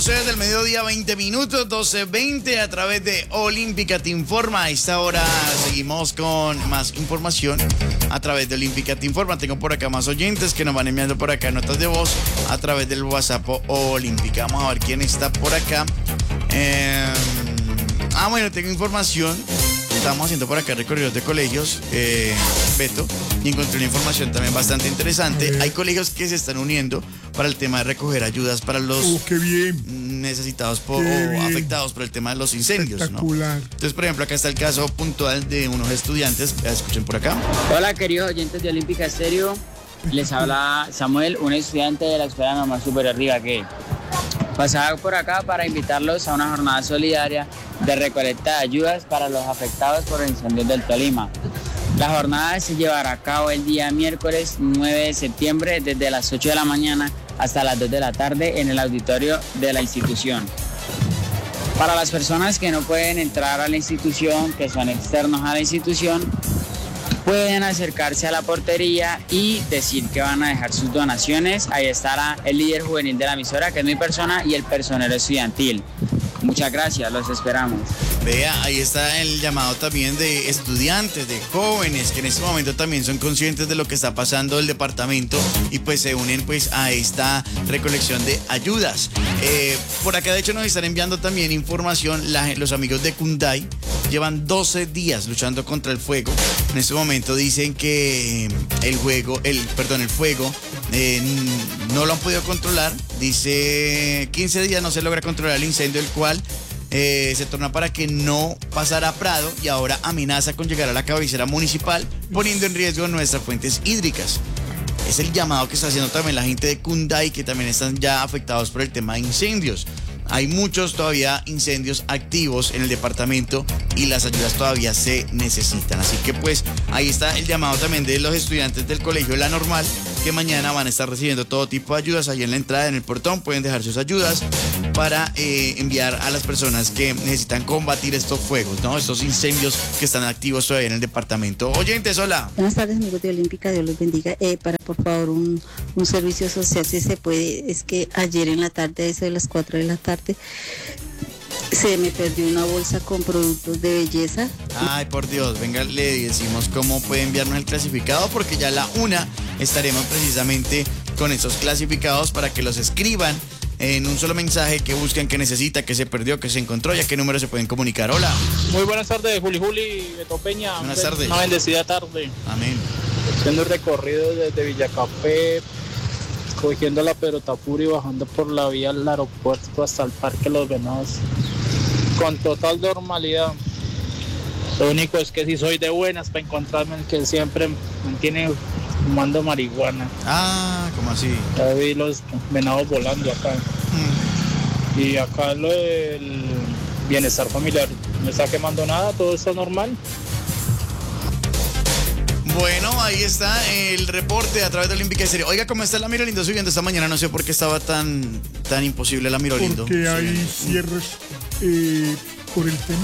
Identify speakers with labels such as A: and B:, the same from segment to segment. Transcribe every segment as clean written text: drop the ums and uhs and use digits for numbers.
A: 12 del mediodía, 20 minutos, 12:20 a través de Olímpica Te Informa. A esta hora seguimos con más información a través de Olímpica Te Informa. Tengo por acá más oyentes que nos van enviando por acá notas de voz a través del WhatsApp Olímpica. Vamos a ver quién está por acá. Bueno, tengo información. Estamos haciendo por acá recorridos de colegios, Beto, y encontré una información también bastante interesante. Hay colegios que se están uniendo para el tema de recoger ayudas para los
B: qué bien.
A: necesitados o afectados por el tema de los incendios, ¿no? Entonces, por ejemplo, acá está el caso puntual de unos estudiantes. Escuchen por acá.
C: Hola, queridos oyentes de Olímpica Estéreo. Les habla Samuel, un estudiante de la Escuela Normal Superior Ibagué. Pasaba por acá para invitarlos a una jornada solidaria de recolecta de ayudas para los afectados por el incendio del Tolima. La jornada se llevará a cabo el día miércoles 9 de septiembre desde las 8 de la mañana hasta las 2 de la tarde en el auditorio de la institución. Para las personas que no pueden entrar a la institución, que son externos a la institución, pueden acercarse a la portería y decir que van a dejar sus donaciones. Ahí estará el líder juvenil de la emisora, que es mi persona, y el personero estudiantil. Muchas gracias, los esperamos.
A: Vea, ahí está el llamado también de estudiantes, de jóvenes, que en este momento también son conscientes de lo que está pasando el departamento y pues se unen pues a esta recolección de ayudas. Por acá de hecho nos están enviando también información los amigos de Kundai. Llevan 12 días luchando contra el fuego. En este momento dicen que el fuego no lo han podido controlar. Dice 15 días no se logra controlar el incendio, el cual se torna para que no pasara a Prado y ahora amenaza con llegar a la cabecera municipal, poniendo en riesgo nuestras fuentes hídricas. Es el llamado que está haciendo también la gente de Kundai, que también están ya afectados por el tema de incendios. Hay muchos todavía incendios activos en el departamento y las ayudas todavía se necesitan. Así que pues ahí está el llamado también de los estudiantes del colegio La Normal, que mañana van a estar recibiendo todo tipo de ayudas. Ahí en la entrada, en el portón, pueden dejar sus ayudas para enviar a las personas que necesitan combatir estos fuegos, ¿no? Estos incendios que están activos todavía en el departamento. Oyentes, hola.
D: Buenas tardes, amigos de Olímpica, Dios los bendiga. Para por favor un servicio social, si se puede. Es que ayer en la tarde, eso de las 4 de la tarde, se me perdió una bolsa con productos de belleza.
A: Ay, por Dios, venga, le decimos cómo puede enviarnos el clasificado, porque ya a la 1 estaremos precisamente con esos clasificados para que los escriban en un solo mensaje, que busquen, que necesita, que se perdió, que se encontró y a qué número se pueden comunicar. Hola.
E: Muy buenas tardes, Juli, Beto Peña.
A: Buenas tardes.
E: Una bendecida tarde.
A: Amén.
E: Haciendo el recorrido desde Villacafé, cogiendo la Perotapura y bajando por la vía al aeropuerto hasta el Parque Los Venados, con total normalidad. Lo único es que si soy de buenas para encontrarme el que siempre me mantiene fumando marihuana.
A: ¿Cómo así?
E: Ya vi los venados volando acá. Y acá lo del bienestar familiar, no está quemando nada, todo está normal.
A: Bueno, ahí está el reporte a través de Olímpica Estéreo. Oiga, ¿cómo está la Mirolindo subiendo esta mañana? No sé por qué estaba tan imposible la Mirolindo.
B: Porque hay cierres por el tema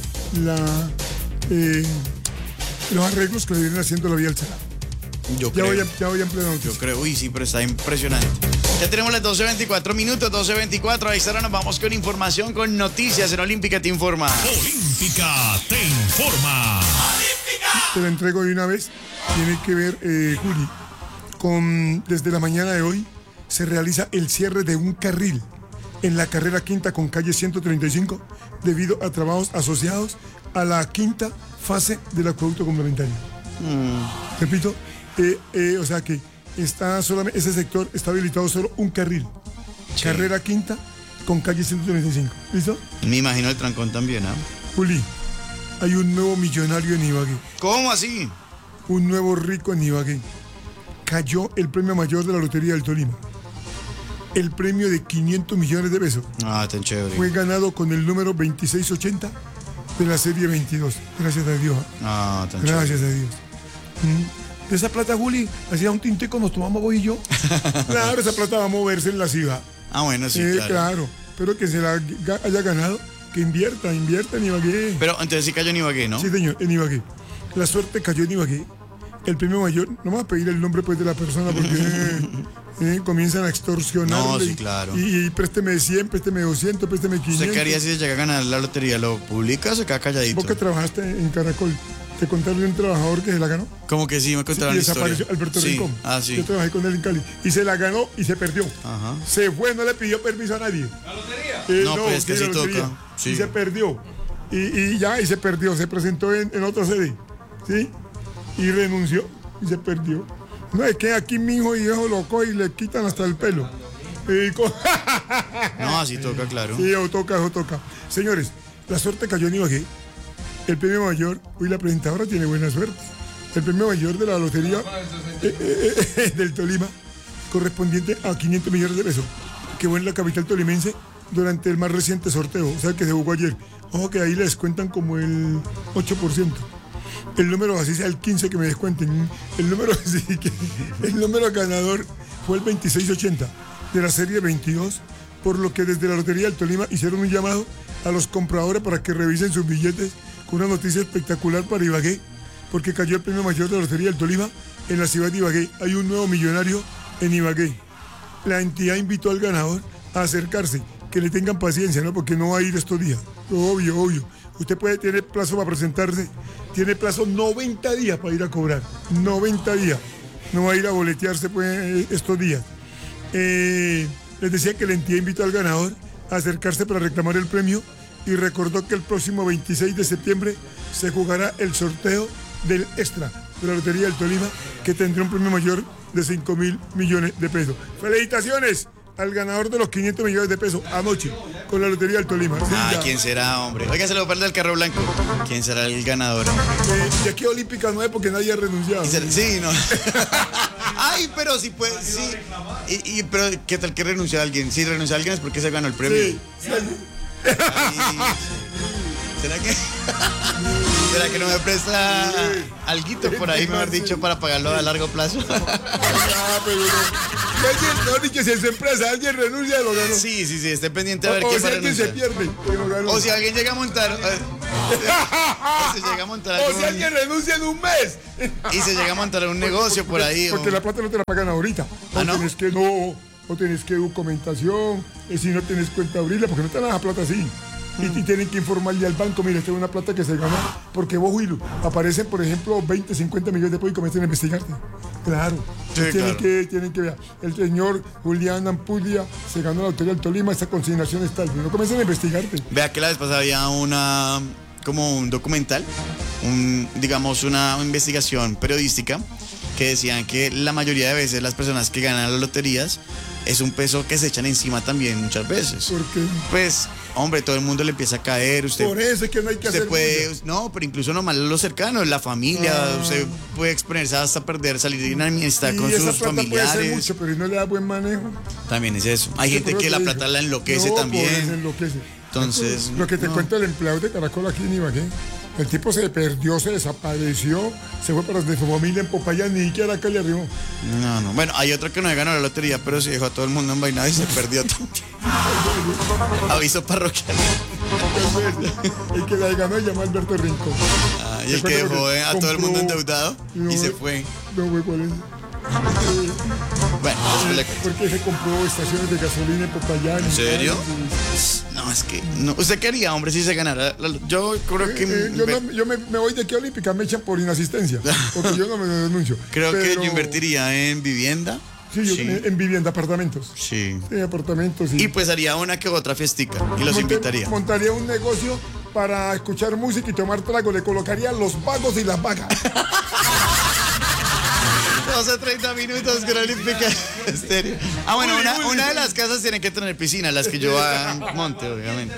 B: de los arreglos que le vienen haciendo la vía Alcalá.
A: Ya voy en pleno. Yo creo, sí, pero está impresionante. Ya tenemos las 12:24 minutos, 12:24. Ahí ahora nos vamos con información, con noticias en Olímpica Te Informa.
F: Olímpica Te Informa.
B: Te la entrego de una vez. Tiene que ver, Juli, desde la mañana de hoy se realiza el cierre de un carril en la carrera quinta con calle 135 debido a trabajos asociados a la quinta fase del acueducto complementario. Repito, o sea que ese sector está habilitado solo un carril. Sí. Carrera quinta con calle 135. ¿Listo?
A: Me imagino el trancón también, ¿ah?
B: Juli, hay un nuevo millonario en Ibagué.
A: ¿Cómo así?
B: Un nuevo rico en Ibagué. Cayó el premio mayor de la Lotería del Tolima. El premio de 500 millones de pesos.
A: Tan chévere.
B: Fue ganado con el número 2680 de la serie 22. Gracias a Dios.
A: Tan
B: Gracias
A: chévere.
B: a Dios. De esa plata, Juli, hacía un tinteco, nos tomamos vos y yo. Claro, esa plata va a moverse en la ciudad.
A: Bueno, sí,
B: claro. Pero que se la haya ganado, que invierta en Ibagué.
A: Pero entonces sí cayó en Ibagué, ¿no?
B: Sí, señor, en Ibagué. La suerte cayó en Ibagué. el premio mayor, no me voy a pedir el nombre pues de la persona porque comienzan a extorsionarle.
A: No, sí, claro.
B: Y présteme 100, présteme 200, présteme 500.
A: ¿Usted qué haría si se llega a ganar la lotería? ¿Lo publica o se queda calladito?
B: Vos que trabajaste en Caracol, ¿te contaron de un trabajador que se la ganó?
A: Como que sí, me contaron
B: Y
A: la historia.
B: desapareció Alberto
A: Sí.
B: Rincón.
A: Ah, sí.
B: Yo trabajé con él en Cali. Y se la ganó y se perdió.
A: Ajá.
B: Se fue, no le pidió permiso a nadie.
G: ¿La lotería?
A: No, pues es que
B: sí,
A: sí
B: la lotería.
A: toca. Sí.
B: Y se perdió. Y se perdió. Se presentó en otra sede. ¿Sí? Y renunció. Y se perdió. No, es que aquí mi hijo y hijo lo coge y le quitan hasta el pelo.
A: No, así toca, claro.
B: Sí, eso toca. Señores, la suerte cayó en Ibagué. El premio mayor, hoy la presentadora tiene buena suerte. El premio mayor de la lotería del Tolima, correspondiente a 500 millones de pesos, que fue en la capital tolimense durante el más reciente sorteo, o sea, que se jugó ayer. Ojo que ahí le descuentan como el 8%. El número, así sea el 15 que me descuenten. El número ganador fue el 2680 de la serie 22, por lo que desde la Lotería del Tolima hicieron un llamado a los compradores para que revisen sus billetes con una noticia espectacular para Ibagué, porque cayó el premio mayor de la Lotería del Tolima en la ciudad de Ibagué. Hay un nuevo millonario en Ibagué. La entidad invitó al ganador a acercarse, que le tengan paciencia, ¿no? Porque no va a ir estos días. Obvio. Usted puede tener plazo para presentarse, tiene plazo 90 días para ir a cobrar. 90 días. No va a ir a boletearse pues, estos días. Les decía que la entidad invitó al ganador a acercarse para reclamar el premio y recordó que el próximo 26 de septiembre se jugará el sorteo del extra de la Lotería del Tolima, que tendrá un premio mayor de 5.000 millones de pesos. ¡Felicitaciones al ganador de los 500 millones de pesos anoche con la Lotería del Tolima! Sí, ya.
A: ¿Quién será, hombre? Oiga, se lo perder el carro blanco. ¿Quién será el ganador?
B: Y aquí Olímpica no es porque nadie ha renunciado.
A: Sí, no. Ay, pero sí puede, sí. Pero ¿qué tal que renunció a alguien? Si renunció a alguien es porque se ganó el premio.
B: Sí.
A: Ay, ¿Será que no me presta alguito por ahí, mejor dicho, para pagarlo a largo plazo?
B: Pero no, ni que si es empresa, alguien renuncia, lo ganó.
A: Sí, esté pendiente a ver
B: O
A: quién
B: si
A: va a
B: alguien se
A: renunciar.
B: pierde, que lo ganó.
A: O si alguien llega a montar. O se llega a montar
B: O si alguien renuncia en un mes.
A: Y se llega a montar un negocio por ahí.
B: Porque la plata no te la pagan ahorita.
A: ¿Ah, no?
B: O tenés que documentación, si no tenés cuenta abrirla, porque no te dan la plata así. Y tienen que informarle al banco, mire, esta es una plata que se ganó, porque vos, Huilo, aparecen, por ejemplo, 20, 50 millones de pesos y comienzan a investigarte. Claro.
A: Sí,
B: tienen
A: claro.
B: que ver. El señor Julián Ampudia se ganó la Lotería del Tolima, esta consignación es tal, pero no comienzan a investigarte.
A: Vea que la vez pasada había como un documental, digamos una investigación periodística que decían que la mayoría de veces las personas que ganan las loterías es un peso que se echan encima también muchas veces.
B: ¿Por qué?
A: Pues, hombre, todo el mundo le empieza a caer. Usted,
B: Por eso es que no hay que
A: usted
B: hacer
A: puede,
B: bulla.
A: no, pero incluso nomás los cercanos, la familia, usted puede exponerse hasta perder, salir de una amistad con
B: esa
A: sus
B: plata puede
A: familiares.
B: ser mucho, pero si no le da buen manejo.
A: También es eso. Hay
B: Sí,
A: gente
B: por
A: que
B: eso
A: la
B: te
A: plata
B: digo.
A: la enloquece
B: No,
A: también.
B: pobre, se enloquece.
A: Entonces,
B: Lo que te
A: no.
B: cuenta el empleado de Caracol aquí en Ibagué. El tipo se perdió, se desapareció, se fue para de su familia en Popayán, ni siquiera acá le arribó.
A: No. Bueno, hay otro que no ganó la lotería, pero sí dejó a todo el mundo envainado y se perdió también. Aviso parroquial.
B: El que la ganó se llama Alberto Rincón.
A: Y el que dejó a todo el mundo endeudado y se fue.
B: No fue cuál es.
A: Bueno, después le cuento.
B: Porque se compró estaciones de gasolina en Popayán.
A: ¿En serio? No, es que no. ¿Usted qué haría, hombre, si se ganara? Yo creo que
B: Yo me voy de aquí a Olímpica, me echan por inasistencia. Porque yo no me denuncio.
A: creo que
B: Pero-
A: yo invertiría en vivienda.
B: Sí, en vivienda, apartamentos.
A: Sí.
B: Sí, apartamentos.
A: Y pues haría una que otra fiestica y los
B: Monte-
A: invitaría.
B: Montaría un negocio para escuchar música y tomar trago. Le colocaría los vagos y las vagas.
A: 12:30 minutos con Olímpica Estéreo. Bueno, una de las casas tiene que tener piscina, las que yo monte, obviamente.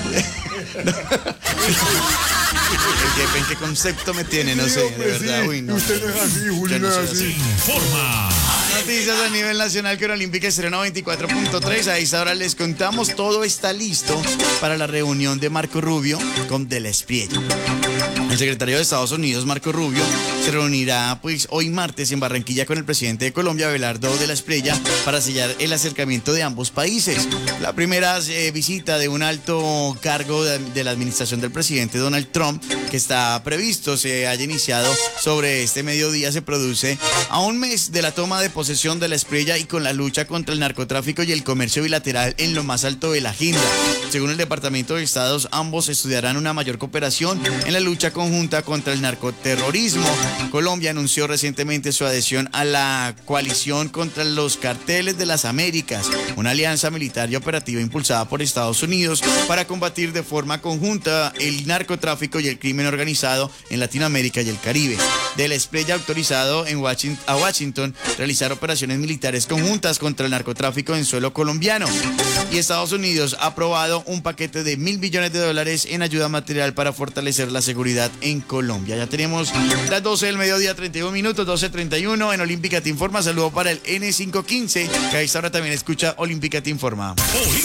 A: ¿En qué concepto me tiene? No sé, de
B: Hombre, sí.
A: verdad. Uy, no.
B: Usted no es así, Julio,
A: Yo no
B: no
A: soy
B: es así.
F: Informa.
A: Noticias a nivel nacional con Olímpica Estéreo 94.3. A esta hora les contamos, todo está listo para la reunión de Marco Rubio con Del Espriello. El secretario de Estados Unidos, Marco Rubio, se reunirá pues hoy martes en Barranquilla con el presidente de Colombia, Abelardo de la Espriella, para sellar el acercamiento de ambos países. La primera visita de un alto cargo de la administración del presidente Donald Trump, que está previsto se haya iniciado sobre este mediodía, se produce a un mes de la toma de posesión de la Espriella y con la lucha contra el narcotráfico y el comercio bilateral en lo más alto de la agenda. Según el Departamento de Estado, ambos estudiarán una mayor cooperación en la lucha conjunta contra el narcoterrorismo. Colombia anunció recientemente su adhesión a la coalición contra los carteles de las Américas, una alianza militar y operativa impulsada por Estados Unidos para combatir de forma conjunta el narcotráfico y el crimen organizado en Latinoamérica y el Caribe. De la Espriella autorizado a Washington realizar operaciones militares conjuntas contra el narcotráfico en suelo colombiano. Y Estados Unidos ha aprobado un paquete de $1.000 billones en ayuda material para fortalecer la seguridad en Colombia. Ya tenemos las 12 del mediodía, 31 minutos, 12:31 en Olímpica Te Informa. Saludo para el N515, que a esta hora también escucha Olímpica Te Informa.